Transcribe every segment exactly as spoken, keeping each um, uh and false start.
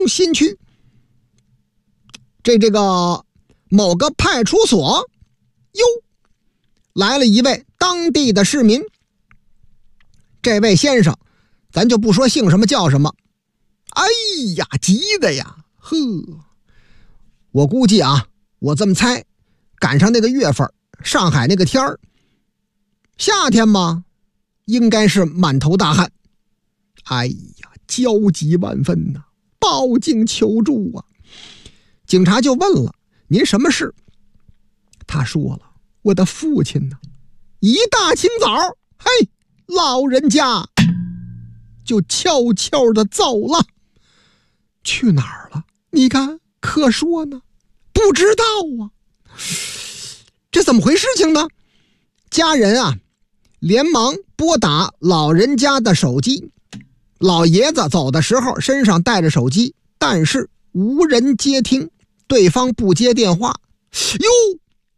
新区这这个某个派出所，哟，来了一位当地的市民。这位先生咱就不说姓什么叫什么，哎呀急的呀，呵，我估计啊，我这么猜，赶上那个月份，上海那个天儿，夏天嘛，应该是满头大汗。哎呀，焦急万分呐、啊，报警求助啊！警察就问了：“您什么事？”他说了：“我的父亲呢，一大清早，嘿，老人家就悄悄地走了。去哪儿了？你看，可说呢，不知道啊。这怎么回事情呢？”家人啊，连忙拨打老人家的手机。老爷子走的时候身上带着手机，但是无人接听，对方不接电话。哟，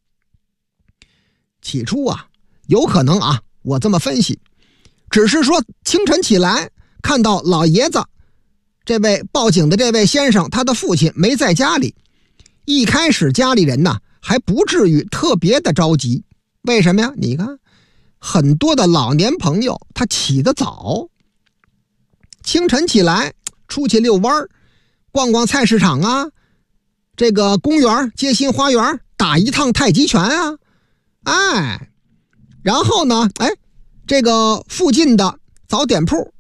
起初啊，有可能啊，我这么分析，只是说清晨起来看到老爷子这位报警的这位先生，他的父亲没在家里。一开始家里人呢还不至于特别的着急，为什么呀？你看，很多的老年朋友他起得早，清晨起来出去遛弯，逛逛菜市场啊，这个公园街心花园打一趟太极拳啊，哎，然后呢，哎，这个附近的早点铺